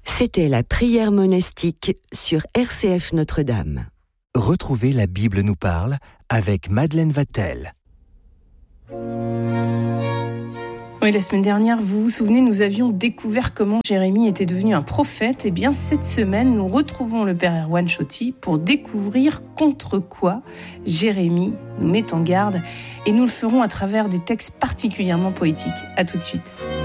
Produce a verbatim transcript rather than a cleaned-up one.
C'était la prière monastique sur R C F Notre-Dame. Retrouvez La Bible nous parle avec Madeleine Vatel. Oui, la semaine dernière, vous vous souvenez, nous avions découvert comment Jérémie était devenu un prophète. Eh bien, cette semaine, nous retrouvons le père Erwan Chotti pour découvrir contre quoi Jérémie nous met en garde. Et nous le ferons à travers des textes particulièrement poétiques. À tout de suite.